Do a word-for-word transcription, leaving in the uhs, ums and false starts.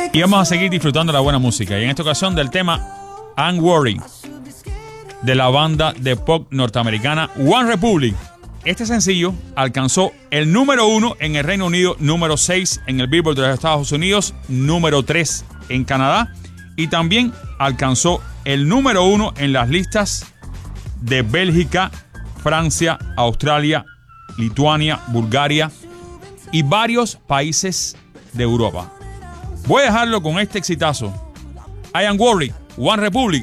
Y vamos a seguir disfrutando la buena música. Y en esta ocasión del tema I'm Worried, de la banda de pop norteamericana One Republic. Este sencillo alcanzó el número uno en el Reino Unido, número seis en el Billboard de los Estados Unidos, número tres en Canadá, y también alcanzó el número uno en las listas de Bélgica, Francia, Australia, Lituania, Bulgaria y varios países de Europa. Voy a dejarlo con este exitazo. I Am Worried, One Republic.